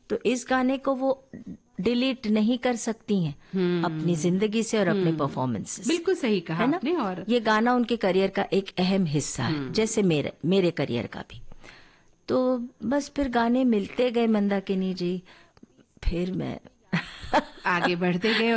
तो इस गाने को वो डिलीट नहीं कर सकती हैं अपनी जिंदगी से और अपने परफॉर्मेंस से। बिल्कुल सही कहा आपने। और ये गाना उनके करियर का एक अहम हिस्सा है, जैसे मेरे करियर का भी। तो बस फिर गाने मिलते गए मंदाकिनी जी, फिर मैं आगे बढ़ते गए